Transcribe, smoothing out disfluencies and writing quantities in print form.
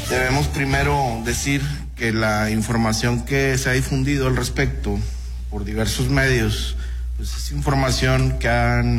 Debemos primero decir que la información que se ha difundido al respecto por diversos medios, pues es información que han